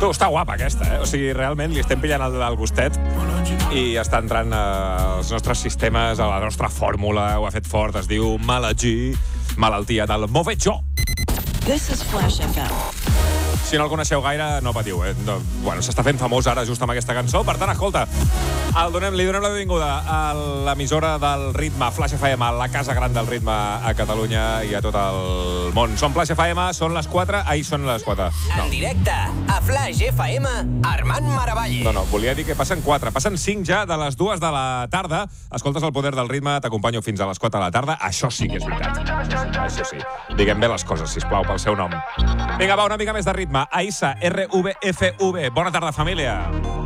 Tu, està guapa aquesta, eh? O sigui, realment li estem pillant el gustet i està entrant als nostres sistemes, a la nostra fórmula, ho ha fet fort, es diu malaltia del Movejo. This is Flash FM. Si no el coneixeu gaire, no patiu, eh? No, bueno, s'està fent famós ara just amb aquesta cançó. Per tant, escolta, li donem la benvinguda a l'emissora del ritme, Flash FM, la casa gran del ritme a Catalunya i a tot el món. Som Flash FM, són les 4. Ahir són les 4. No. En directe, a Flash FM, Armand Maravalle. No, volia dir que passen 4. Passen 5 ja de les 2 de la tarda. Escoltes el poder del ritme, t'acompanyo fins a les 4 de la tarda. Això sí que és veritat. Això sí. Diguem bé les coses, sisplau, pel seu nom. Vinga, va, una mica més de ritme. Aïssa, RVFV. Bona tarda, família.